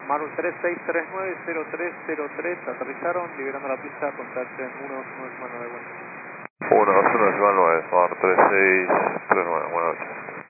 Manu 3639-0303, aterrizaron, liberando la pista, contacto en 121 de vuelta. 121 9, Mar 3639, buenas noches.